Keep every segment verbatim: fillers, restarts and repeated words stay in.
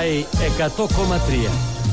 Sky εκατό κόμμα τρία.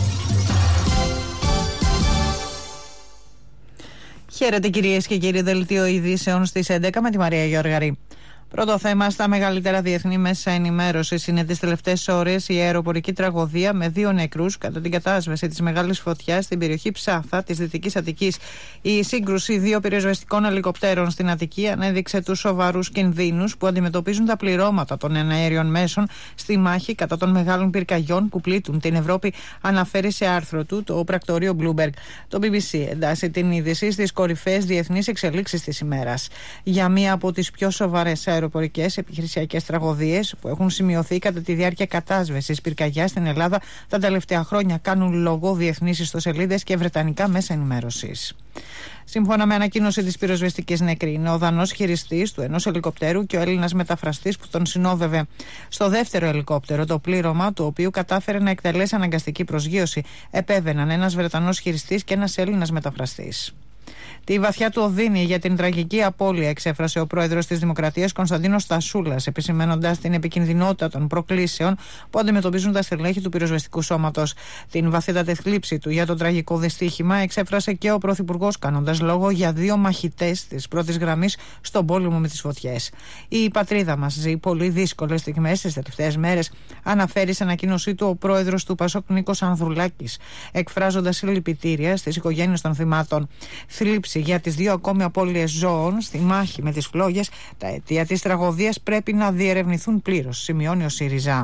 Χαίρετε κυρίες και κύριοι, δελτίο ειδήσεων στις έντεκα με τη Μαρία Γιώργαρη. Πρώτο θέμα στα μεγαλύτερα διεθνή μέσα ενημέρωσης είναι τις τελευταίες ώρες η αεροπορική τραγωδία με δύο νεκρούς κατά την κατάσβεση της μεγάλης φωτιάς στην περιοχή Ψάθα της Δυτικής Αττικής. Η σύγκρουση δύο πυροσβεστικών ελικοπτέρων στην Αττική ανέδειξε τους σοβαρούς κινδύνους που αντιμετωπίζουν τα πληρώματα των εναέριων μέσων στη μάχη κατά των μεγάλων πυρκαγιών που πλήττουν την Ευρώπη, αναφέρει σε άρθρο του το πρακτορείο Bloomberg. Το μπι μπι σι εντάσσει την είδηση στις κορυφαίες διεθνείς εξελίξεις της ημέρας. Για μία από τις πιο σοβαρές αεροπορικές επιχειρησιακές τραγωδίες που έχουν σημειωθεί κατά τη διάρκεια κατάσβεσης πυρκαγιάς στην Ελλάδα τα τελευταία χρόνια, κάνουν λόγο διεθνείς ιστοσελίδες και βρετανικά μέσα ενημέρωσης. Σύμφωνα με ανακοίνωση της πυροσβεστικής νεκρή, είναι ο Δανός χειριστής του ενός ελικοπτέρου και ο Έλληνας μεταφραστής που τον συνόδευε. Στο δεύτερο ελικόπτερο, το πλήρωμα του οποίου κατάφερε να εκτελέσει αναγκαστική προσγείωση, επέβαιναν ένας Βρετανός χειριστής και ένας Έλληνας μεταφραστής. Τη βαθιά του οδύνη για την τραγική απώλεια εξέφρασε ο πρόεδρος της Δημοκρατίας Κωνσταντίνος Στασούλας, επισημαίνοντας την επικινδυνότητα των προκλήσεων που αντιμετωπίζουν τα στελέχη του πυροσβεστικού σώματος. Την βαθύτατη θλίψη του για το τραγικό δυστύχημα εξέφρασε και ο πρωθυπουργός, κάνοντας λόγο για δύο μαχητές της πρώτης γραμμής στον πόλεμο με τις φωτιές. Η πατρίδα μας ζει πολύ δύσκολες στιγμές τις τελευταίες μέρες, αναφέρει σε ανακοίνωσή του ο πρόεδρος του Πασόκ Νίκος Ανδρουλάκης, εκφράζοντας συλληπιτήρια στις οικογένειες των θυμάτων. Θλίψη για τις δύο ακόμη απώλειες ζώων στη μάχη με τις φλόγες, τα αιτία της τραγωδίας πρέπει να διερευνηθούν πλήρως, σημειώνει ο ΣΥΡΙΖΑ.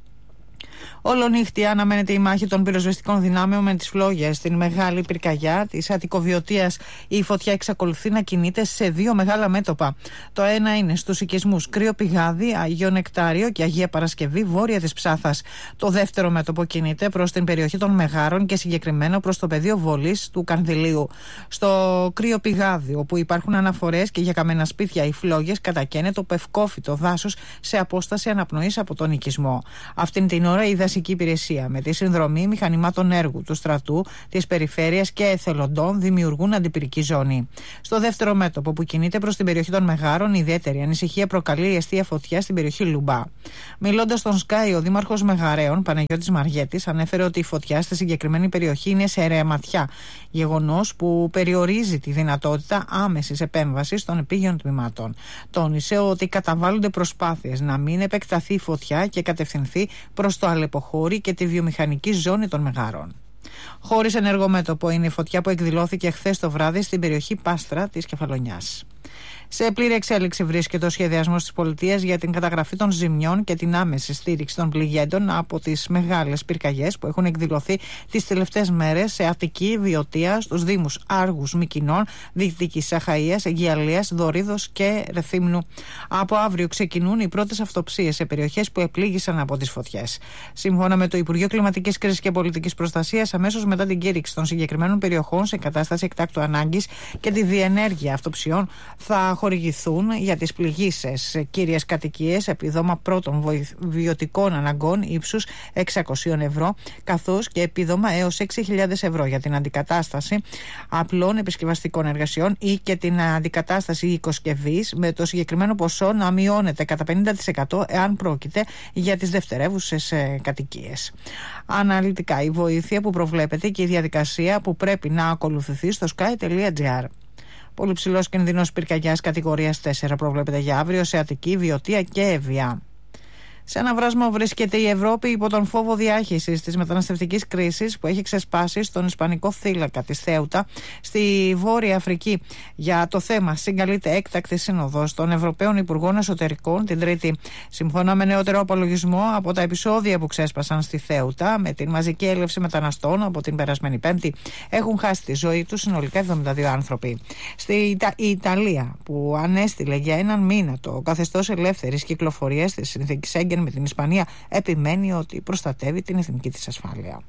Όλονύχτια αναμένεται η μάχη των πυροσβεστικών δυνάμεων με τις φλόγες στην μεγάλη πυρκαγιά της Αττικοβιωτίας. Η φωτιά εξακολουθεί να κινείται σε δύο μεγάλα μέτωπα. Το ένα είναι στους οικισμούς Κρύο Πηγάδι, Αγίο Νεκτάριο και Αγία Παρασκευή, βόρεια της Ψάθας. Το δεύτερο μέτωπο κινείται προς την περιοχή των Μεγάρων και συγκεκριμένα προς το πεδίο βολής του Κανδυλίου. Στο Κρύο Πηγάδι, όπου υπάρχουν αναφορές και για καμένα σπίτια, οι φλόγες κατακαίνε το πευκόφυτο δάσος σε απόσταση αναπνοής από τον οικισμό. Αυτήν την ώρα η δασική υπηρεσία με τη συνδρομή μηχανημάτων έργου του στρατού, της περιφέρειας και εθελοντών δημιουργούν αντιπυρική ζώνη. Στο δεύτερο μέτωπο που κινείται προς την περιοχή των Μεγάρων, ιδιαίτερη ανησυχία προκαλεί η εστία φωτιά στην περιοχή Λουμπά. Μιλώντας στον Sky, ο δήμαρχος Μεγαρέων, Παναγιώτης Μαριέτης, ανέφερε ότι η φωτιά στη συγκεκριμένη περιοχή είναι σε ρεματιά, γεγονός που περιορίζει τη δυνατότητα άμεσης επέμβασης των επίγειων τμήματων. Τόνισε ότι καταβάλλονται προσπάθειες να μην επεκταθεί η φωτιά και κατευθυνθεί προς το αλεποχώρι και τη βιομηχανική ζώνη των Μεγάρων. Χωρίς ενεργό μέτωπο είναι η φωτιά που εκδηλώθηκε χθες το βράδυ στην περιοχή Πάστρα της Κεφαλονιάς. Σε πλήρη εξέλιξη βρίσκεται ο σχεδιασμός της πολιτείας για την καταγραφή των ζημιών και την άμεση στήριξη των πληγέντων από τις μεγάλες πυρκαγιές που έχουν εκδηλωθεί τις τελευταίες μέρες σε Αττική, Βιωτία, στους δήμους Άργους, Μυκηνών, Δυτικής Αχαΐας, Αιγιαλίας, Δωρίδος και Ρεθύμνου. Από αύριο ξεκινούν οι πρώτες αυτοψίες σε περιοχές που επλήγησαν από τις φωτιές. Σύμφωνα με το Υπουργείο Κλιματικής Κρίσης και Πολιτικής Προστασίας, αμέσως μετά την κήρυξη των συγκεκριμένων περιοχών σε κατάσταση εκτάκτου ανάγκης και τη διενέργεια αυτοψιών, θα χορηγηθούν για τις πληγήσεις κύριες κατοικίες επιδόμα πρώτων βιωτικών αναγκών ύψους εξακόσια ευρώ, καθώς και επίδομα έως έξι χιλιάδες ευρώ για την αντικατάσταση απλών επισκευαστικών εργασιών ή και την αντικατάσταση οικοσκευής, με το συγκεκριμένο ποσό να μειώνεται κατά πενήντα τοις εκατό εάν πρόκειται για τις δευτερεύουσες κατοικίες. Αναλυτικά η βοήθεια που προβλέπεται και η διαδικασία που πρέπει να ακολουθηθεί στο sky τελεία gr. Πολύ ψηλός κινδυνός πυρκαγιάς κατηγορίας τέσσερα προβλέπεται για αύριο σε Αττική, Βιωτία και Εύβοια. Σε ένα βράσμα βρίσκεται η Ευρώπη υπό τον φόβο διάχυσης της μεταναστευτικής κρίσης που έχει ξεσπάσει στον Ισπανικό θύλακα της Θέουτα στη Βόρεια Αφρική. Για το θέμα συγκαλείται έκτακτη σύνοδος των Ευρωπαίων Υπουργών Εσωτερικών την Τρίτη. Σύμφωνα με νεότερο απολογισμό από τα επεισόδια που ξέσπασαν στη Θέουτα με την μαζική έλευση μεταναστών από την περασμένη Πέμπτη, έχουν χάσει τη ζωή τους συνολικά εβδομήντα δύο άνθρωποι. Στη Ιτα... η Ιταλία, που ανέστηλε για έναν μήνα το καθεστώς ελεύθερης κυκλοφορίας της συνθήκης Σέγγεν με την Ισπανία, επιμένει ότι προστατεύει την εθνική της ασφάλεια.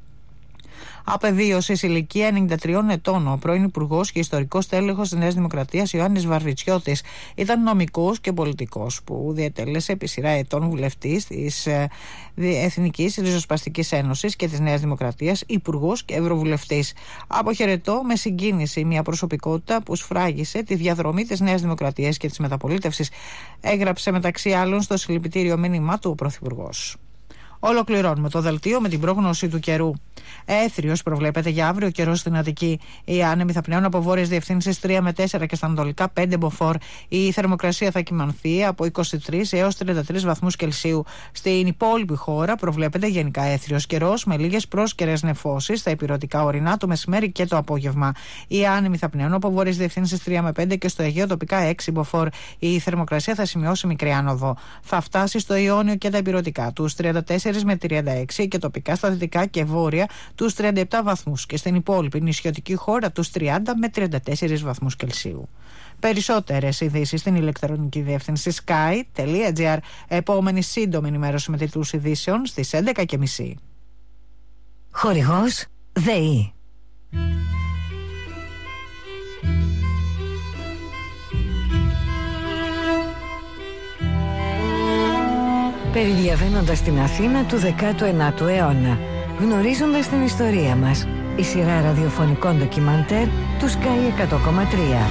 Απεβίωσε σε ηλικία ενενήντα τριών ετών ο πρώην Υπουργός και ιστορικός τέλεχος της Νέας Δημοκρατίας Ιωάννης Βαρβιτσιώτης. Ήταν νομικός και πολιτικός που διετέλεσε επί σειρά ετών βουλευτής της Εθνικής Ριζοσπαστικής Ένωσης και της Νέας Δημοκρατίας, υπουργός και ευρωβουλευτής. Αποχαιρετώ με συγκίνηση μια προσωπικότητα που σφράγισε τη διαδρομή της Νέας Δημοκρατίας και της μεταπολίτευσης, έγραψε μεταξύ άλλων στο συλληπιτήριο μήνυμά του ο Πρωθυπουργός. Ολοκληρώνουμε το δελτίο με την πρόγνωση του καιρού. Έθριος προβλέπεται για αύριο καιρό στην Αττική. Οι άνεμοι θα πνέουν από βόρειες διευθύνσεις τρία με τέσσερα και στα ανατολικά πέντε μποφόρ. Η θερμοκρασία θα κυμανθεί από είκοσι τρεις έως τριάντα τρεις βαθμούς Κελσίου. Στην υπόλοιπη χώρα προβλέπεται γενικά έθριος καιρός με λίγες πρόσκαιρες νεφώσεις στα ηπειρωτικά ορεινά το μεσημέρι και το απόγευμα. Οι άνεμοι θα πνέουν από βόρειες διευθύνσεις τρία με πέντε και στο Αιγαίο τοπικά έξι μποφόρ. Η θερμοκρασία θα σημειώσει μικρή άνοδο. Θα φτάσει στο Ιόνιο και τα ηπειρωτικά τους τριάντα τέσσερα με τριάντα έξι και τοπικά στα δυτικά και βόρεια τους τριάντα επτά βαθμούς και στην υπόλοιπη νησιωτική χώρα τους τριάντα με τριάντα τέσσερα βαθμούς Κελσίου. Περισσότερες ειδήσεις στην ηλεκτρονική διεύθυνση sky τελεία gr. Επόμενη σύντομη ενημέρωση με τίτλους ειδήσεων στις έντεκα και μισή. Χορηγός ΔΕΗ. Περιδιαβαίνοντας την Αθήνα του δέκατου ένατου αιώνα, γνωρίζοντας την ιστορία μας, η σειρά ραδιοφωνικών ντοκιμαντέρ του Sky εκατό κόμμα τρία.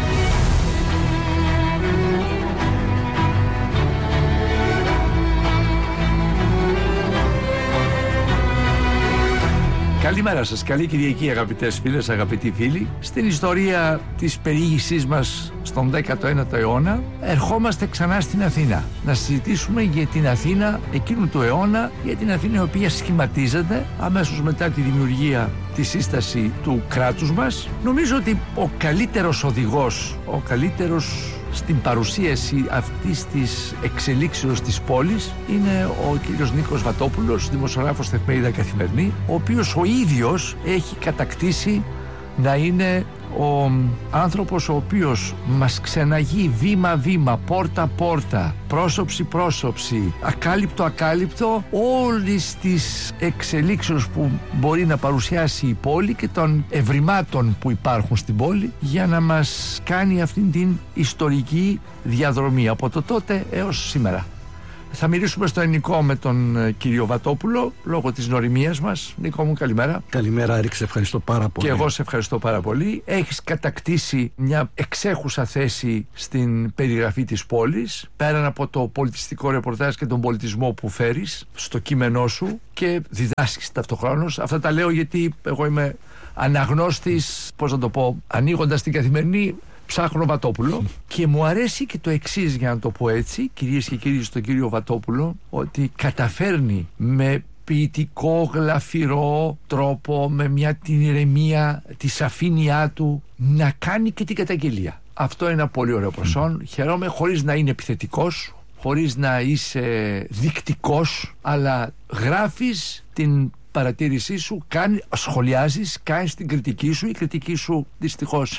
Καλημέρα σας, καλή Κυριακή αγαπητές φίλες, αγαπητοί φίλοι. Στην ιστορία της περιήγησής μας στον δέκατο ένατο αιώνα ερχόμαστε ξανά στην Αθήνα να συζητήσουμε για την Αθήνα εκείνου του αιώνα, για την Αθήνα η οποία σχηματίζεται αμέσως μετά τη δημιουργία, τη σύσταση του κράτους μας. Νομίζω ότι ο καλύτερος οδηγός, ο καλύτερος στην παρουσίαση αυτής της εξελίξεως της πόλης είναι ο κύριος Νίκος Βατόπουλος, δημοσιογράφος στην εφημερίδα Καθημερινή, ο οποίος ο ίδιος έχει κατακτήσει να είναι ο άνθρωπος ο οποίος μας ξεναγεί βήμα-βήμα, πόρτα-πόρτα, πρόσωψη-πρόσωψη, ακάλυπτο-ακάλυπτο όλες τις εξελίξεως που μπορεί να παρουσιάσει η πόλη και των ευρημάτων που υπάρχουν στην πόλη για να μας κάνει αυτήν την ιστορική διαδρομή από το τότε έως σήμερα. Θα μιλήσουμε στο ελληνικό με τον κύριο Βατόπουλο λόγω της γνωριμίας μας. Νίκο μου, καλημέρα. Καλημέρα, Άρη, σε ευχαριστώ πάρα πολύ. Και εγώ σε ευχαριστώ πάρα πολύ. Έχεις κατακτήσει μια εξέχουσα θέση στην περιγραφή της πόλης, πέραν από το πολιτιστικό ρεπορτάζ και τον πολιτισμό που φέρεις στο κείμενό σου και διδάσκεις ταυτοχρόνως. Αυτά τα λέω γιατί εγώ είμαι αναγνώστης, πώς να το πω, ανοίγοντας την Καθημερινή. Ψάχνω Βατόπουλο και μου αρέσει και το εξής, για να το πω έτσι, κυρίες και κύριοι, στον κύριο Βατόπουλο, ότι καταφέρνει με ποιητικό, γλαφυρό τρόπο, με μια την ηρεμία, τη σαφήνειά του, να κάνει και την καταγγελία. Αυτό είναι ένα πολύ ωραίο προσόν. Mm. Χαιρόμαι, χωρίς να είναι επιθετικός, χωρίς να είσαι δεικτικός, αλλά γράφεις την παρατήρησή σου, κάνει, σχολιάζεις, κάνεις την κριτική σου. Η κριτική σου δυστυχώς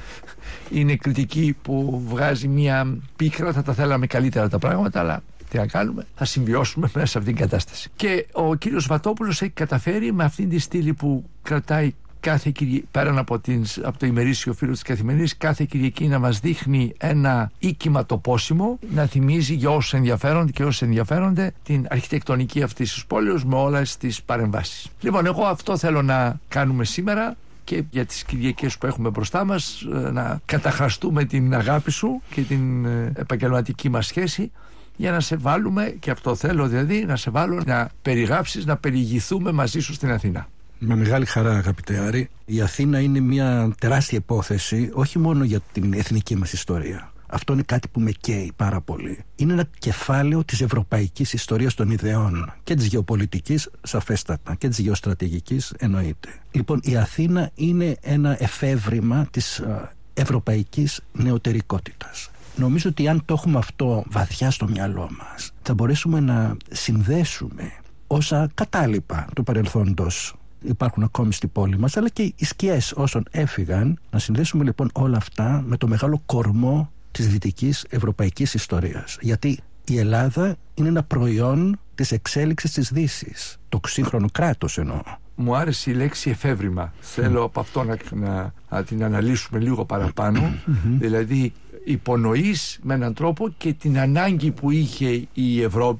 είναι κριτική που βγάζει μια πίκρα. Θα τα θέλαμε καλύτερα τα πράγματα, αλλά τι να κάνουμε, θα συμβιώσουμε μέσα σε αυτήν την κατάσταση. Και ο κύριος Βατόπουλος έχει καταφέρει με αυτήν τη στήλη που κρατάει κάθε Κυριακή, πέραν από, την, από το ημερήσιο φύλλο της Καθημερινής, κάθε Κυριακή να μας δείχνει ένα οίκημα τοπόσιμο, να θυμίζει για όσους ενδιαφέρονται και όσους ενδιαφέρονται την αρχιτεκτονική αυτής της πόλης με όλες τις παρεμβάσεις. Λοιπόν, εγώ αυτό θέλω να κάνουμε σήμερα και για τις Κυριακές που έχουμε μπροστά μας, να καταχραστούμε την αγάπη σου και την επαγγελματική μας σχέση, για να σε βάλουμε, και αυτό θέλω δηλαδή, να σε βάλω να περιγράψεις, να περιηγηθούμε μαζί σου στην Αθήνα. Με μεγάλη χαρά, αγαπητέ Άρη. Η Αθήνα είναι μια τεράστια υπόθεση, όχι μόνο για την εθνική μας ιστορία. Αυτό είναι κάτι που με καίει πάρα πολύ. Είναι ένα κεφάλαιο της ευρωπαϊκής ιστορίας των ιδεών και της γεωπολιτικής, σαφέστατα, και της γεωστρατηγικής, εννοείται. Λοιπόν, η Αθήνα είναι ένα εφεύρημα της ευρωπαϊκής νεωτερικότητας. Νομίζω ότι αν το έχουμε αυτό βαθιά στο μυαλό μας, θα μπορέσουμε να συνδέσουμε όσα κατάλοιπα του παρελθόντος υπάρχουν ακόμη στην πόλη μας, αλλά και οι σκιές όσων έφυγαν, να συνδέσουμε λοιπόν όλα αυτά με το μεγάλο κορμό της δυτικής ευρωπαϊκής ιστορίας. Γιατί η Ελλάδα είναι ένα προϊόν της εξέλιξης της Δύσης, το σύγχρονο κράτος εννοώ. Μου άρεσε η λέξη εφεύρημα. Θέλω από αυτό να, να, να την αναλύσουμε λίγο παραπάνω. Δηλαδή υπονοείς με έναν τρόπο και την ανάγκη που είχε η Ευρώπη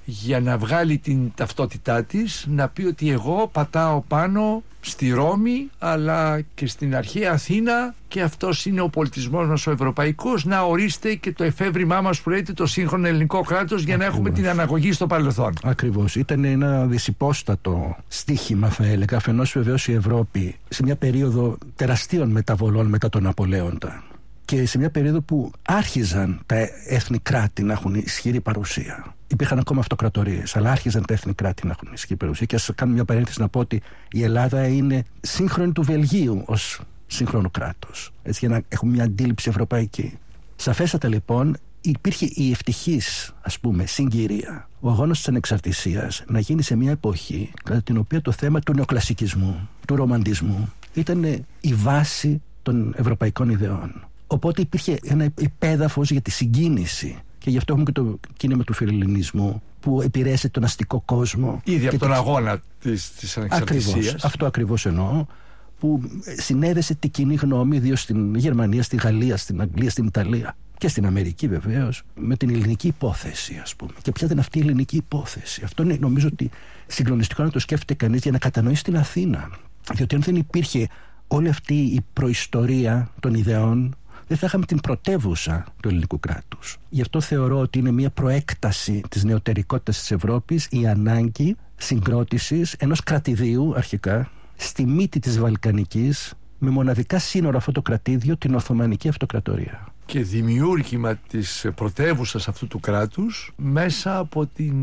για να βγάλει την ταυτότητά της, να πει ότι εγώ πατάω πάνω στη Ρώμη αλλά και στην αρχαία Αθήνα και αυτός είναι ο πολιτισμός μας ο ευρωπαϊκός, να ορίστε και το εφεύρημά μας που λέγεται το σύγχρονο ελληνικό κράτος για να έχουμε την αναγωγή στο παρελθόν. Ακριβώς. Ήταν ένα δυσυπόστατο στίχημα, θα έλεγα. Αφενός βεβαίως η Ευρώπη σε μια περίοδο τεραστίων μεταβολών μετά τον Ναπολέοντα και σε μια περίοδο που άρχιζαν τα έθνη κράτη να έχουν ισχυρή παρουσία. Υπήρχαν ακόμα αυτοκρατορίες, αλλά άρχιζαν τα έθνη κράτη να έχουν ισχυρή παρουσία. Και ας κάνω μια παρένθεση να πω ότι η Ελλάδα είναι σύγχρονη του Βελγίου ως σύγχρονο κράτος. Έτσι, για να έχουμε μια αντίληψη ευρωπαϊκή. Σαφέστατα λοιπόν υπήρχε η ευτυχής, ας πούμε, συγκυρία, ο αγώνας της ανεξαρτησίας να γίνει σε μια εποχή κατά την οποία το θέμα του νεοκλασικισμού, του ρομαντισμού ήταν η βάση των ευρωπαϊκών ιδεών. Οπότε υπήρχε ένα υπέδαφος για τη συγκίνηση. Και γι' αυτό έχουμε και το κίνημα του φιλελληνισμού που επηρέασε τον αστικό κόσμο. Ήδη από τον τη... αγώνα της, της ανεξαρτησίας. Ακριβώς, αυτό ακριβώς εννοώ. Που συνέδεσε τη κοινή γνώμη, ιδίως στην Γερμανία, στη Γαλλία, στην Αγγλία, στην Ιταλία και στην Αμερική βεβαίως, με την ελληνική υπόθεση, ας πούμε. Και ποια ήταν αυτή η ελληνική υπόθεση? Αυτό είναι, νομίζω, ότι συγκλονιστικό να το σκέφτεται κανείς για να κατανοήσει την Αθήνα. Διότι αν δεν υπήρχε όλη αυτή η προϊστορία των ιδεών, δεν θα είχαμε την πρωτεύουσα του ελληνικού κράτους. Γι' αυτό θεωρώ ότι είναι μια προέκταση της νεωτερικότητας της Ευρώπης η ανάγκη συγκρότησης ενός κρατηδίου αρχικά στη μύτη της Βαλκανικής, με μοναδικά σύνορα αυτό το κρατήδιο την Οθωμανική Αυτοκρατορία. Και δημιούργημα της πρωτεύουσας αυτού του κράτους μέσα από την...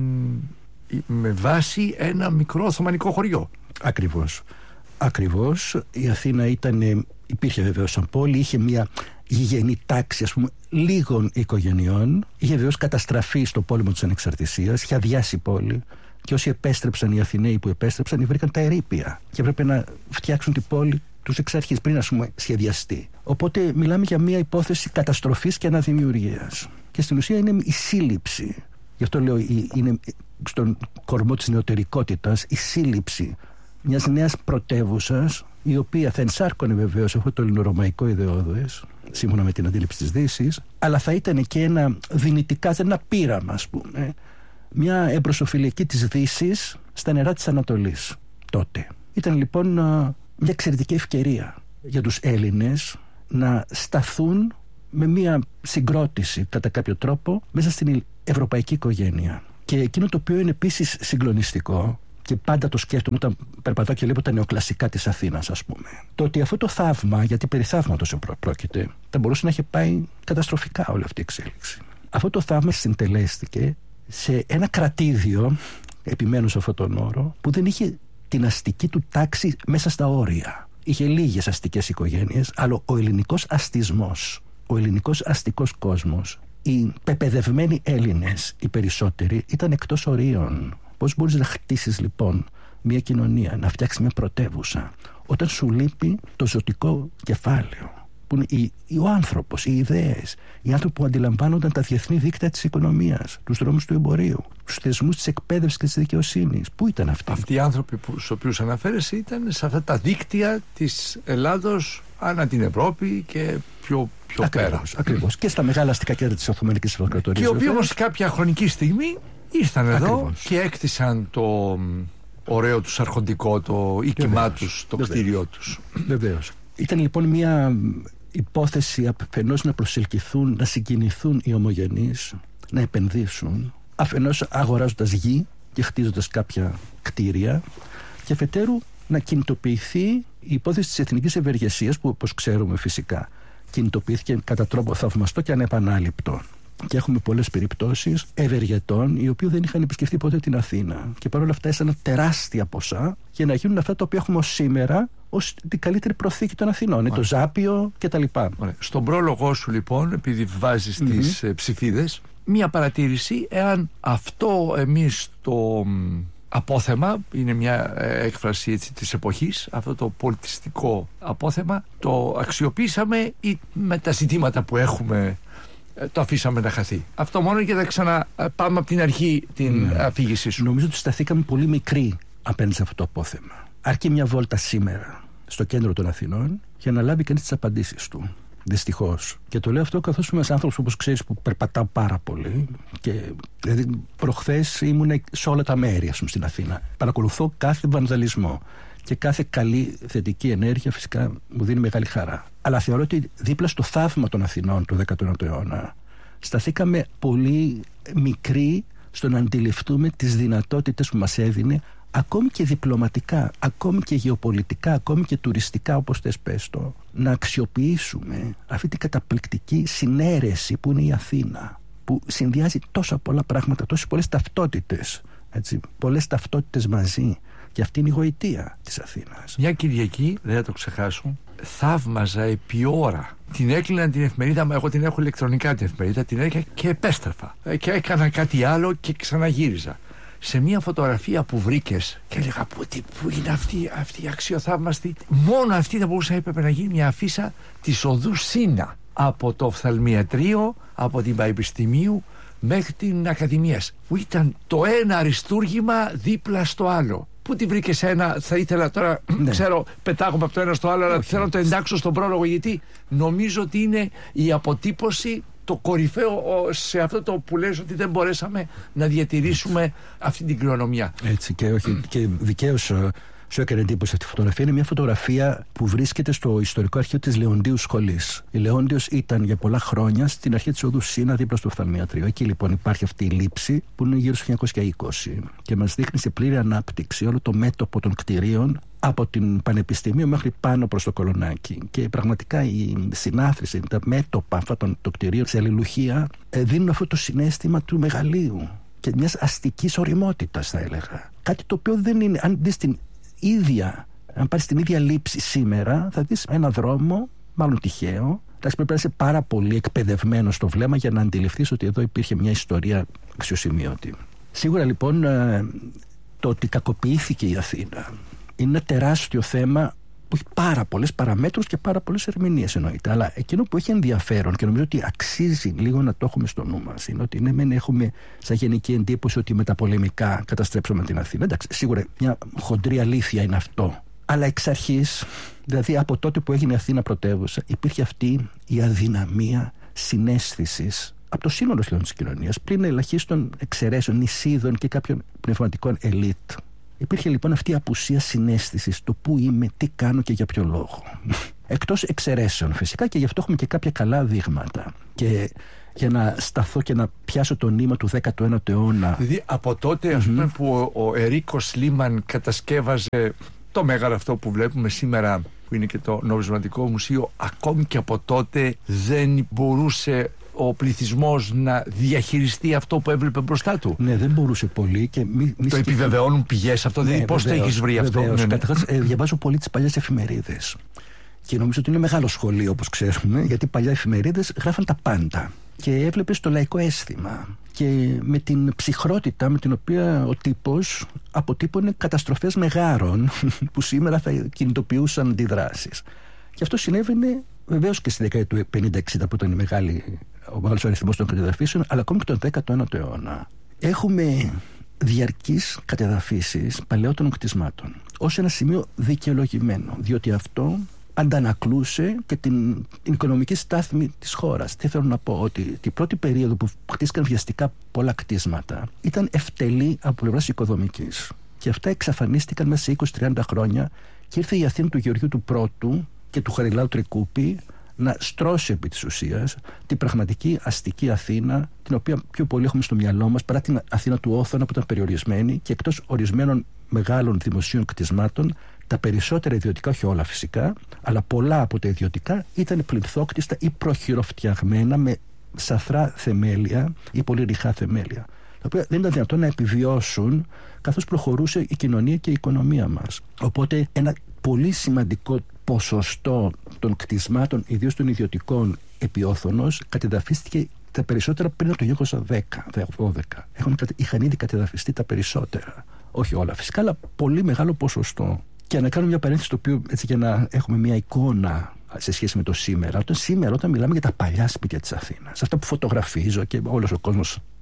με βάση ένα μικρό Οθωμανικό χωριό. Ακριβώς. Ακριβώς. Η Αθήνα ήταν, υπήρχε βεβαίως σαν πόλη, είχε μια γηγενή τάξη, ας πούμε, λίγων οικογενειών. Είχε βεβαίως καταστραφεί στο πόλεμο της ανεξαρτησίας, είχε αδειάσει η πόλη. Και όσοι επέστρεψαν, οι Αθηναίοι που επέστρεψαν, βρήκαν τα ερείπια. Και έπρεπε να φτιάξουν την πόλη τους εξ αρχής, πριν, ας πούμε, σχεδιαστεί. Οπότε μιλάμε για μια υπόθεση καταστροφής και αναδημιουργίας. Και στην ουσία είναι η σύλληψη. Γι' αυτό λέω, είναι στον κορμό της νεωτερικότητας η σύλληψη μιας νέας πρωτεύουσας, η οποία θα ενσάρκωνε βεβαίως αυτό το ελληνορωμαϊκό ιδεώδες, σύμφωνα με την αντίληψη της Δύσης, αλλά θα ήταν και ένα δυνητικά, ένα πείραμα, ας πούμε, μια εμπροσοφιλική της Δύσης στα νερά της Ανατολής τότε. Ήταν λοιπόν μια εξαιρετική ευκαιρία για τους Έλληνες να σταθούν με μια συγκρότηση κατά κάποιο τρόπο μέσα στην ευρωπαϊκή οικογένεια. Και εκείνο το οποίο είναι επίσης συγκλονιστικό, και πάντα το σκέφτομαι όταν περπατάω και βλέπω τα νεοκλασικά της Αθήνας, ας πούμε, το ότι αυτό το θαύμα, γιατί περί θαύματος πρόκειται, θα μπορούσε να είχε πάει καταστροφικά όλη αυτή η εξέλιξη. Αυτό το θαύμα συντελέστηκε σε ένα κρατήδιο, επιμένω σε αυτόν τον όρο, που δεν είχε την αστική του τάξη μέσα στα όρια. Είχε λίγες αστικές οικογένειες, αλλά ο ελληνικός αστισμός, ο ελληνικός αστικός κόσμος, οι πεπαιδευμένοι Έλληνες, οι περισσότεροι, ήταν εκτός ορίων. Πώς μπορείς να χτίσεις λοιπόν μια κοινωνία, να φτιάξεις μια πρωτεύουσα, όταν σου λείπει το ζωτικό κεφάλαιο, που είναι η, η, ο άνθρωπος, οι ιδέες, οι άνθρωποι που αντιλαμβάνονταν τα διεθνή δίκτυα της οικονομίας, τους δρόμους του εμπορίου, τους θεσμούς της εκπαίδευσης και της δικαιοσύνης. Πού ήταν αυτοί? Αυτοί οι άνθρωποι που, στους οποίους αναφέρεσαι ήταν σε αυτά τα δίκτυα της Ελλάδος ανά την Ευρώπη και πιο, πιο ακριβώς, πέρα. Ακριβώς. Και στα μεγάλα αστικά κέντρα της Οθωμανικής Αυτοκρατορίας. Και οι οποίοι όμως κάποια χρονική στιγμή ήρθαν εδώ ακριβώς. Και έκτισαν το ωραίο τους αρχοντικό, το οίκημά τους, το κτίριό τους. Βεβαίως. Ήταν λοιπόν μια υπόθεση αφενός να προσελκυθούν, να συγκινηθούν οι ομογενείς, να επενδύσουν, αφενός αγοράζοντας γη και χτίζοντας κάποια κτίρια, και αφετέρου να κινητοποιηθεί η υπόθεση της εθνικής ευεργεσίας, που όπως ξέρουμε φυσικά κινητοποιήθηκε κατά τρόπο θαυμαστό και ανεπανάληπτο. Και έχουμε πολλές περιπτώσεις ευεργετών οι οποίοι δεν είχαν επισκεφτεί ποτέ την Αθήνα και παρόλα αυτά έσαναν τεράστια ποσά για να γίνουν αυτά τα οποία έχουμε ως σήμερα ως την καλύτερη προθήκη των Αθηνών. Είναι το Ζάπιο κτλ. Στον πρόλογό σου λοιπόν, επειδή βάζεις mm-hmm. τις ε, ψηφίδες, μία παρατήρηση, εάν αυτό εμείς το απόθεμα, είναι μια ε, έκφραση έτσι, της εποχής, αυτό το πολιτιστικό απόθεμα, το αξιοποίησαμε ή με τα ζητήματα που έχουμε το αφήσαμε να χαθεί? Αυτό μόνο και θα ξαναπάμε από την αρχή την ναι. αφήγησή σου. Νομίζω ότι σταθήκαμε πολύ μικροί απέναντι σε αυτό το απόθεμα. Αρκεί μια βόλτα σήμερα στο κέντρο των Αθηνών για να λάβει κανείς τις απαντήσεις του. Δυστυχώς. Και το λέω αυτό καθώς είμαι ένας άνθρωπος, όπως ξέρεις, που περπατάω πάρα πολύ. Και δηλαδή, προχθές ήμουν σε όλα τα μέρη, ας πούμε, στην Αθήνα. Παρακολουθώ κάθε βανδαλισμό. Και κάθε καλή θετική ενέργεια φυσικά μου δίνει μεγάλη χαρά. Αλλά θεωρώ ότι δίπλα στο θαύμα των Αθηνών του δέκατου ένατου αιώνα σταθήκαμε πολύ μικροί στο να αντιληφθούμε τις δυνατότητες που μας έδινε, ακόμη και διπλωματικά, ακόμη και γεωπολιτικά, ακόμη και τουριστικά, όπως θες πες το, να αξιοποιήσουμε αυτή την καταπληκτική συνέρεση που είναι η Αθήνα, που συνδυάζει τόσα πολλά πράγματα, τόσες πολλές ταυτότητες, έτσι, πολλές ταυτότητες μαζί. Και αυτή είναι η γοητεία της Αθήνας. Μια Κυριακή, δεν θα το ξεχάσω, θαύμαζα επί ώρα. Την έκλεινα την εφημερίδα, μα εγώ την έχω ηλεκτρονικά την εφημερίδα, την έκλεινα και επέστρεφα. Και έκανα κάτι άλλο και ξαναγύριζα. Σε μια φωτογραφία που βρήκες και έλεγα πού, τι, πού είναι αυτή, αυτή η αξιοθαύμαστη. Μόνο αυτή θα μπορούσε, έπρεπε να γίνει μια αφίσα της οδού Σίνα. Από το οφθαλμιατρίο, από την Πανεπιστημίου μέχρι την Ακαδημίας. Που ήταν το ένα αριστούργημα δίπλα στο άλλο. Πού τη βρήκες ένα, θα ήθελα τώρα, ναι. ξέρω, πετάγομαι από το ένα στο άλλο, αλλά θέλω να το εντάξω στον πρόλογο, γιατί νομίζω ότι είναι η αποτύπωση, το κορυφαίο σε αυτό το που λες ότι δεν μπορέσαμε να διατηρήσουμε αυτή την κληρονομιά. Έτσι, και, όχι, και δικαίως σου έκανε εντύπωση αυτή η φωτογραφία. Είναι μια φωτογραφία που βρίσκεται στο ιστορικό αρχείο της Λεοντίου Σχολής. Η Λεόντιος ήταν για πολλά χρόνια στην αρχή της οδού Σίνα, δίπλα στο οφθαλμιατρίο. Εκεί λοιπόν υπάρχει αυτή η λήψη που είναι γύρω στο χίλια εννιακόσια είκοσι και μας δείχνει σε πλήρη ανάπτυξη όλο το μέτωπο των κτηρίων από την Πανεπιστημίου μέχρι πάνω προς το Κολονάκι. Και πραγματικά η συνάθρηση, τα μέτωπα αυτά των το κτηρίων σε αλληλουχία δίνουν αυτό το συναίσθημα του μεγαλείου και μιας αστικής ωριμότητας, θα έλεγα. Κάτι το οποίο δεν είναι, αν δεις την ίδια, αν πάρεις την ίδια λήψη σήμερα, θα δεις ένα δρόμο, μάλλον τυχαίο. Εντάξει, πρέπει να είσαι πάρα πολύ εκπαιδευμένο στο βλέμμα για να αντιληφθείς ότι εδώ υπήρχε μια ιστορία αξιοσημείωτη. Σίγουρα λοιπόν το ότι κακοποιήθηκε η Αθήνα είναι ένα τεράστιο θέμα που έχει πάρα πολλές παραμέτρους και πάρα πολλές ερμηνείες, εννοείται. Αλλά εκείνο που έχει ενδιαφέρον και νομίζω ότι αξίζει λίγο να το έχουμε στο νου μας είναι ότι ναι, μεν έχουμε σαν γενική εντύπωση ότι μεταπολεμικά καταστρέψαμε την Αθήνα. Εντάξει, σίγουρα μια χοντρή αλήθεια είναι αυτό. Αλλά εξ αρχής, δηλαδή από τότε που έγινε η Αθήνα πρωτεύουσα, υπήρχε αυτή η αδυναμία συναίσθησης από το σύνολο της κοινωνίας, πλην ελαχίστων εξαιρέσεων, νησίδων και κάποιων πνευματικών ελίτ. Υπήρχε λοιπόν αυτή η απουσία συναίσθησης του πού είμαι, τι κάνω και για ποιο λόγο. Εκτός εξαιρέσεων φυσικά, και γι' αυτό έχουμε και κάποια καλά δείγματα. Και για να σταθώ και να πιάσω το νήμα του δέκατου ένατου αιώνα. Δηλαδή από τότε, ας πούμε, mm-hmm. που ο, ο Ερίκος Λίμαν κατασκεύαζε το μέγαρο αυτό που βλέπουμε σήμερα, που είναι και το νομισματικό μουσείο, ακόμη και από τότε δεν μπορούσε ο πληθυσμός να διαχειριστεί αυτό που έβλεπε μπροστά του. Ναι, δεν μπορούσε πολύ. Και μη, μη το επιβεβαιώνουν πηγές αυτό, ναι, δηλαδή πώς το έχεις βρει αυτό? Ναι, ναι. Καταρχάς, ε, διαβάζω πολύ τις παλιές εφημερίδες. Και νομίζω ότι είναι μεγάλο σχολείο, όπως ξέρουμε, γιατί παλιά εφημερίδες γράφαν τα πάντα. Και έβλεπες το λαϊκό αίσθημα. Και με την ψυχρότητα με την οποία ο τύπος αποτύπωνε καταστροφές μεγάρων που σήμερα θα κινητοποιούσαν αντιδράσεις. Και αυτό συνέβαινε βεβαίως και στη δεκαετία του πενήντα εξήντα που ήταν η μεγάλη, ο μεγάλος αριθμός των κατεδαφίσεων, αλλά ακόμη και τον δέκατο ένατο αιώνα. Έχουμε διαρκείς κατεδαφίσεις παλαιότερων κτισμάτων ως ένα σημείο δικαιολογημένο, διότι αυτό αντανακλούσε και την, την οικονομική στάθμη της χώρας. Τι θέλω να πω, ότι την πρώτη περίοδο που χτίστηκαν βιαστικά πολλά κτίσματα ήταν ευτελή από πλευράς οικοδομικής. Και αυτά εξαφανίστηκαν μέσα σε είκοσι με τριάντα χρόνια και ήρθε η Αθήνα του Γεωργίου του Πρώτου και του Χαριλάου Τρικούπη να στρώσει επί της ουσίας την πραγματική αστική Αθήνα, την οποία πιο πολύ έχουμε στο μυαλό μας παρά την Αθήνα του Όθωνα που ήταν περιορισμένη και εκτός ορισμένων μεγάλων δημοσίων κτισμάτων, τα περισσότερα ιδιωτικά, όχι όλα φυσικά, αλλά πολλά από τα ιδιωτικά ήταν πληθόκτιστα ή προχειροφτιαγμένα με σαθρά θεμέλια ή πολύ ρηχά θεμέλια, τα οποία δεν ήταν δυνατόν να επιβιώσουν καθώς προχωρούσε η κοινωνία και η οικονομία μας. Οπότε ένα πολύ σημαντικό ποσοστό των κτισμάτων, ιδίως των ιδιωτικών επί Όθωνος, κατεδαφίστηκε τα περισσότερα πριν από το χίλια εννιακόσια δώδεκα. Έχουν, είχαν ήδη κατεδαφιστεί τα περισσότερα. Όχι όλα φυσικά, αλλά πολύ μεγάλο ποσοστό. Και να κάνω μια παρένθεση, το οποίο έτσι για να έχουμε μια εικόνα σε σχέση με το σήμερα. Όταν σήμερα, όταν μιλάμε για τα παλιά σπίτια της Αθήνας, αυτά που φωτογραφίζω και όλος ο κόσμος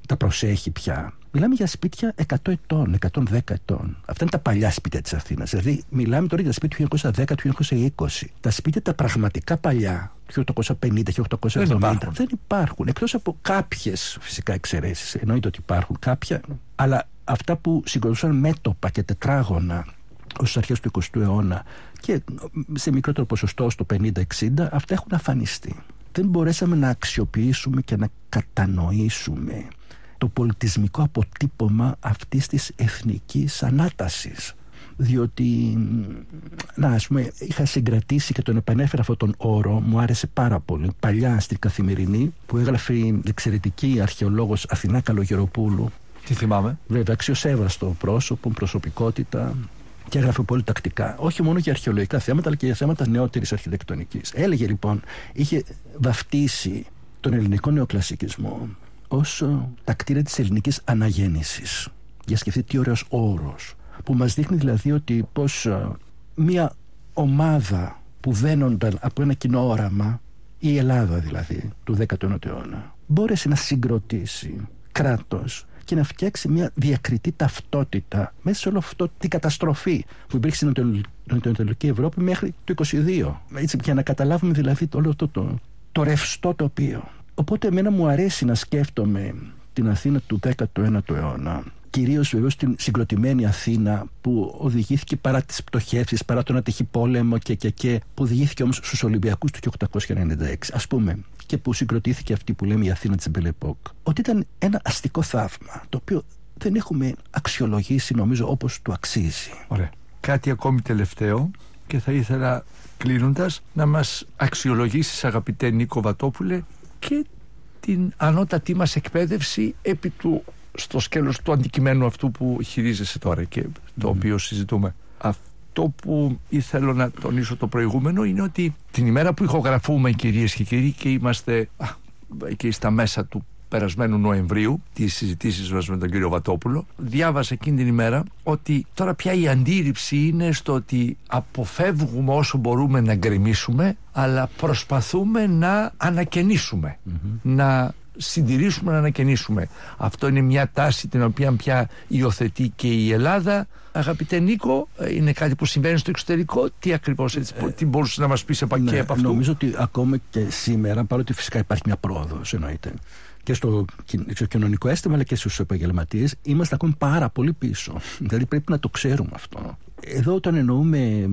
τα προσέχει πια. Μιλάμε για σπίτια εκατό ετών, εκατόν δέκα ετών. Αυτά είναι τα παλιά σπίτια της Αθήνας. Δηλαδή, μιλάμε τώρα για τα σπίτια του χίλια εννιακόσια δέκα, του χίλια εννιακόσια είκοσι. Τα σπίτια τα πραγματικά παλιά, του χίλια οκτακόσια πενήντα, του χίλια οκτακόσια εβδομήντα, δεν υπάρχουν. Δεν υπάρχουν. Εκτός από κάποιες φυσικά εξαιρέσεις. Εννοείται ότι υπάρχουν κάποια, αλλά αυτά που συγκροτούσαν μέτωπα και τετράγωνα ως αρχές του εικοστού αιώνα και σε μικρότερο ποσοστό στο πενήντα εξήντα, αυτά έχουν αφανιστεί. Δεν μπορέσαμε να αξιοποιήσουμε και να κατανοήσουμε το πολιτισμικό αποτύπωμα αυτής της εθνικής ανάτασης. Διότι, να ας πούμε, είχα συγκρατήσει και τον επανέφερα αυτόν τον όρο, μου άρεσε πάρα πολύ, παλιά στην Καθημερινή, που έγραφε η εξαιρετική αρχαιολόγος Αθηνά Καλογεροπούλου. Τι θυμάμαι. Βέβαια, αξιοσέβαστο πρόσωπο, προσωπικότητα, και έγραφε πολύ τακτικά, όχι μόνο για αρχαιολογικά θέματα, αλλά και για θέματα νεότερης αρχιτεκτονικής. Έλεγε λοιπόν, είχε βαφτίσει τον ελληνικό νεοκλασικισμό ως τα κτίρια της ελληνικής αναγέννησης. Για σκεφτείτε τι ωραίος όρος, που μας δείχνει δηλαδή ότι πως μια ομάδα που δένονταν από ένα κοινό όραμα, η Ελλάδα δηλαδή του δέκατου ένατου αιώνα, μπόρεσε να συγκροτήσει κράτος και να φτιάξει μια διακριτή ταυτότητα μέσα σε όλο αυτό την καταστροφή που υπήρχε στην Ανατολική Ευρώπη μέχρι το είκοσι δύο. Έτσι, για να καταλάβουμε δηλαδή όλο αυτό το, το, το ρευστό τοπίο. Οπότε εμένα μου αρέσει να σκέφτομαι την Αθήνα του δέκατου ένατου αιώνα, κυρίως βεβαίως την συγκροτημένη Αθήνα που οδηγήθηκε παρά τις πτωχεύσεις, παρά τον ατυχή πόλεμο και, και, και που οδηγήθηκε όμως στους Ολυμπιακούς του χίλια οκτακόσια ενενήντα έξι, ας πούμε, και που συγκροτήθηκε αυτή που λέμε η Αθήνα της Belle Époque, ότι ήταν ένα αστικό θαύμα το οποίο δεν έχουμε αξιολογήσει νομίζω όπως του αξίζει. Ωραία. Κάτι ακόμη τελευταίο και θα ήθελα κλείνοντας να μας αξιολογήσεις, αγαπητέ Νίκο Βατόπουλε, και την ανώτατή μας εκπαίδευση επί του, στο σκέλος του αντικειμένου αυτού που χειρίζεσαι τώρα και το mm. οποίο συζητούμε. Αυτό που ήθελα να τονίσω το προηγούμενο είναι ότι την ημέρα που ηχογραφούμε, κυρίες και κύριοι, και είμαστε α, εκεί στα μέσα του περασμένου Νοεμβρίου, τις συζητήσεις μας με τον κύριο Βατόπουλο, διάβασα εκείνη την ημέρα ότι τώρα πια η αντίληψη είναι στο ότι αποφεύγουμε όσο μπορούμε να γκρεμίσουμε, αλλά προσπαθούμε να ανακαινήσουμε, mm-hmm. να συντηρήσουμε, να ανακαινήσουμε. Αυτό είναι μια τάση την οποία πια υιοθετεί και η Ελλάδα. Αγαπητέ Νίκο, είναι κάτι που συμβαίνει στο εξωτερικό. Τι ακριβώς, έτσι, ε, τι μπορούσες να μας πεις επ' ναι, από αυτού? Νομίζω ότι ακόμα και σήμερα, παρότι φυσικά υπάρχει μια πρόοδος, εννοείται, και στο, στο κοινωνικό αίσθημα αλλά και στους επαγγελματίες, είμαστε ακόμη πάρα πολύ πίσω. Δηλαδή πρέπει να το ξέρουμε αυτό. Εδώ όταν εννοούμε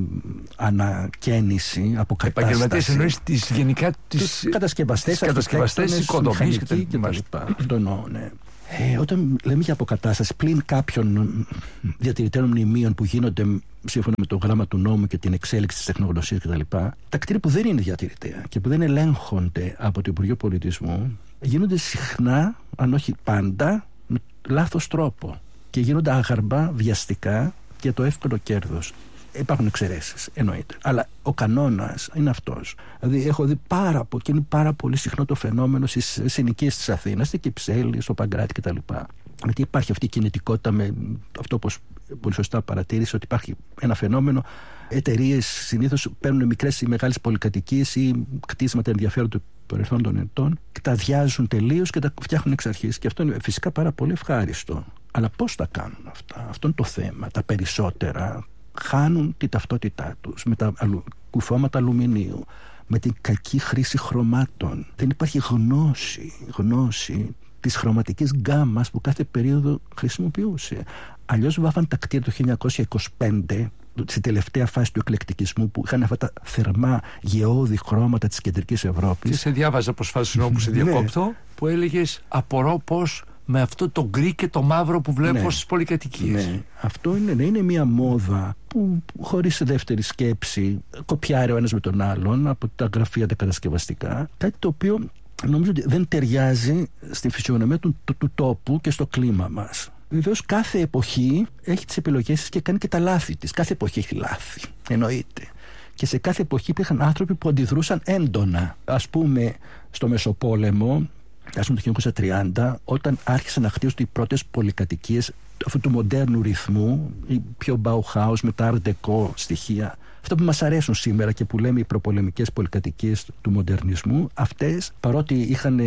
ανακαίνιση, αποκατάσταση. Επαγγελματίες εννοείς τις γενικά τις κατασκευαστές, κατασκευαστές, οικοδομής και τα λοιπά. Αυτό εννοώ, ναι. Ε, όταν λέμε για αποκατάσταση, πλην κάποιων διατηρητέρων μνημείων που γίνονται σύμφωνα με το γράμμα του νόμου και την εξέλιξη της τεχνογνωσίας κτλ., τα κτίρια που δεν είναι διατηρητέα και που δεν ελέγχονται από το Υπουργείο Πολιτισμού γίνονται συχνά, αν όχι πάντα, με λάθος τρόπο και γίνονται αγαρμπά, βιαστικά για το εύκολο κέρδος. Υπάρχουν εξαιρέσεις, εννοείται. Αλλά ο κανόνας είναι αυτός. Δηλαδή, έχω δει πάρα πολύ, και είναι πάρα πολύ συχνό το φαινόμενο στις συνοικίες της Αθήνας, στην Κυψέλη, στο Παγκράτη κτλ. Γιατί υπάρχει αυτή η κινητικότητα με αυτό, όπως πολύ σωστά παρατήρησε, ότι υπάρχει ένα φαινόμενο. Εταιρείες συνήθως παίρνουν μικρές ή μεγάλες πολυκατοικίες ή κτίσματα ενδιαφέροντο παρελθόν των ετών, και τα αδειάζουν τελείως και τα φτιάχνουν εξ αρχής. Και αυτό είναι φυσικά πάρα πολύ ευχάριστο. Αλλά πώς τα κάνουν αυτά? Αυτό είναι το θέμα. Τα περισσότερα χάνουν τη ταυτότητά τους με τα αλου... κουφώματα αλουμινίου, με την κακή χρήση χρωμάτων. Δεν υπάρχει γνώση, γνώση της χρωματικής γκάμας που κάθε περίοδο χρησιμοποιούσε. Αλλιώς βάφαν τα κτίρια του χίλια εννιακόσια είκοσι πέντε, στην τελευταία φάση του εκλεκτικισμού, που είχαν αυτά τα θερμά γεώδη χρώματα της κεντρικής Ευρώπης. Και σε διάβαζα προσφάτως, συγγνώμη που σε διακόπτω, που έλεγες απορώ πώς με αυτό το γκρι και το μαύρο που βλέπω ναι. στις πολυκατοικίες. Ναι, αυτό είναι, ναι, είναι μια μόδα που χωρίς δεύτερη σκέψη κοπιάρει ο ένας με τον άλλον από τα γραφεία τα κατασκευαστικά. Κάτι το οποίο νομίζω ότι δεν ταιριάζει στη φυσιογνωμία του, του, του τόπου και στο κλίμα μας. Βεβαίως κάθε εποχή έχει τις επιλογές της και κάνει και τα λάθη της. Κάθε εποχή έχει λάθη, εννοείται. Και σε κάθε εποχή υπήρχαν άνθρωποι που αντιδρούσαν έντονα. Ας πούμε στο Μεσοπόλεμο, ας πούμε το χίλια εννιακόσια τριάντα, όταν άρχισαν να χτίζονται οι πρώτες πολυκατοικίες αυτού του μοντέρνου ρυθμού, η πιο Bauhaus με τα Art Deco στοιχεία, αυτά που μας αρέσουν σήμερα και που λέμε οι προπολεμικές πολυκατοικίες του μοντερνισμού, αυτές παρότι είχαν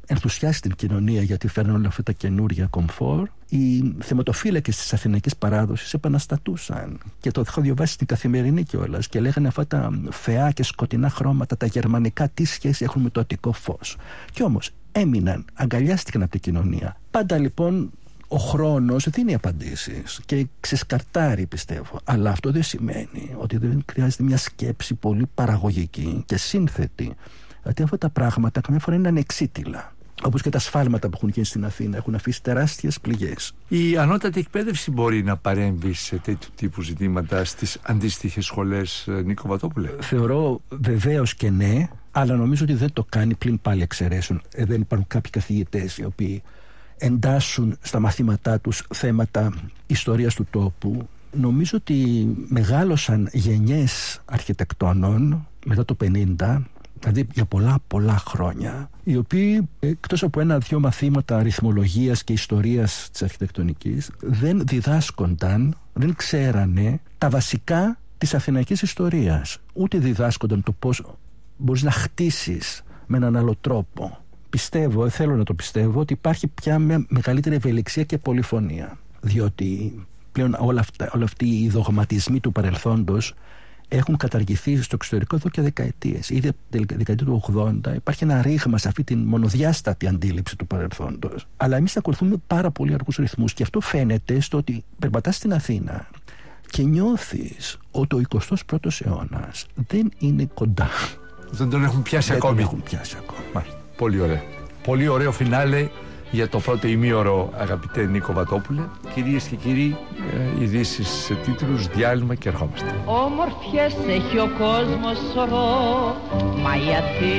ενθουσιάσει την κοινωνία γιατί φέρνουν όλα αυτά τα καινούργια κομφόρ. Οι θεματοφύλακες της αθηναϊκής παράδοσης επαναστατούσαν και το έχω διαβάσει στην Καθημερινή κιόλας και λέγανε αυτά τα φαιά και σκοτεινά χρώματα, τα γερμανικά, τι σχέση έχουν με το αττικό φως. Κι όμως έμειναν, αγκαλιάστηκαν από την κοινωνία. Πάντα λοιπόν ο χρόνος δίνει απαντήσεις και ξεσκαρτάρει, πιστεύω. Αλλά αυτό δεν σημαίνει ότι δεν χρειάζεται μια σκέψη πολύ παραγωγική και σύνθετη. Γιατί αυτά τα πράγματα καμιά φορά είναι ανεξίτηλα. Όπως και τα σφάλματα που έχουν γίνει στην Αθήνα έχουν αφήσει τεράστιες πληγές. Η ανώτατη εκπαίδευση μπορεί να παρέμβει σε τέτοιου τύπου ζητήματα στις αντίστοιχες σχολές, Νίκο Βατόπουλε? Θεωρώ βεβαίως και ναι, αλλά νομίζω ότι δεν το κάνει πλην πάλι εξαιρέσεων. Ε, δεν υπάρχουν κάποιοι καθηγητές οι οποίοι εντάσσουν στα μαθήματά τους θέματα ιστορίας του τόπου. Νομίζω ότι μεγάλωσαν γενιές αρχιτεκτόνων μετά το πενήντα, δηλαδή για πολλά πολλά χρόνια, οι οποίοι εκτός από ένα-δυο μαθήματα αριθμολογίας και ιστορίας της αρχιτεκτονικής δεν διδάσκονταν, δεν ξέρανε τα βασικά της αθηναϊκής ιστορίας. Ούτε διδάσκονταν το πώς μπορείς να χτίσεις με έναν άλλο τρόπο. Πιστεύω, θέλω να το πιστεύω, ότι υπάρχει πια μια μεγαλύτερη ευελιξία και πολυφωνία. Διότι πλέον όλα αυτά, όλα αυτοί οι δογματισμοί του παρελθόντος έχουν καταργηθεί στο εξωτερικό εδώ και δεκαετίες. Ήδη από τη δεκαετία του ογδόντα υπάρχει ένα ρήγμα σε αυτή την μονοδιάστατη αντίληψη του παρελθόντος. Αλλά εμείς ακολουθούμε πάρα πολύ αργούς ρυθμούς και αυτό φαίνεται στο ότι περπατάς στην Αθήνα και νιώθεις ότι ο εικοστός πρώτος αιώνας δεν είναι κοντά. Δεν τον έχουν πιάσει δεν ακόμη. Δεν τον έχουν πιάσει ακόμη. Μάλιστα. Πολύ ωραία. Πολύ ωραίο φινάλε για το πρώτο ημίωρο, αγαπητέ Νίκο Βατόπουλε. Κυρίες και κύριοι, ε, ειδήσεις σε τίτλους, διάλειμμα και ερχόμαστε. Όμορφιες έχει ο κόσμος σωρό, μα η Αθήνα